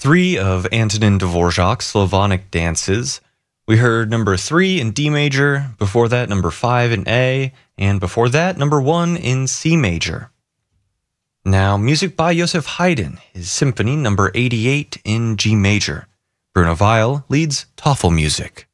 three of Antonin Dvorak's Slavonic dances. We heard number 3 in D major, before that number 5 in A, and before that number 1 in C major. Now, music by Joseph Haydn, his Symphony number 88 in G major. Bruno Weil leads Tafelmusik.